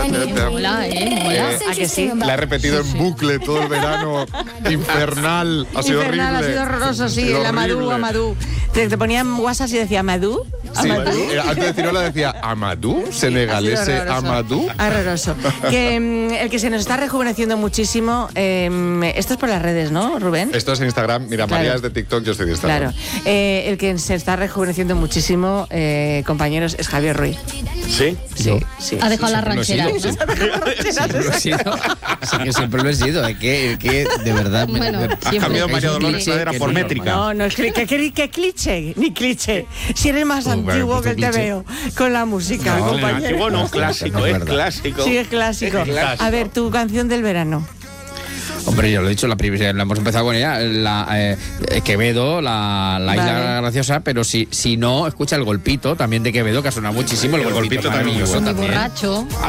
Mola, mola. ¿A que sí? La he repetido en bucle todo el verano. Infernal. Ha sido horrible. Ha sido horroroso, sí. El Amadou. Te ponían WhatsApp y decía Amadou. Sí, antes de decirlo decía Amadou, senegalese Amadou. Horroroso. Que el que se nos está rejuveneciendo muchísimo, esto es por las redes, ¿no, Rubén? Esto es en Instagram. Mira, Claro. María es de TikTok, yo soy de Instagram. Claro. El que se está rejuveneciendo muchísimo, compañeros, es Javier Ruiz. ¿Sí? Sí. Ha dejado las rancheras, ¿no? Siempre lo he sido. Sí, que siempre lo he sido. Es que de verdad. Bueno, Ha cambiado María Dolores cliché Pradera que por no es métrica. No, es que cliché, ni cliché. Si eres más antiguo que el te veo con la música, No, compañero. Qué bueno, clásico, No es es verdad. clásico. Sí, es clásico. Es clásico. A ver, tu canción del verano. Hombre, yo lo he dicho, la hemos empezado con ella, Quevedo, la Isla Vale. Graciosa, pero si no, escucha El Golpito, también de Quevedo, que ha sonado muchísimo. El Golpito también muy maravilloso bueno. Muy también. borracho.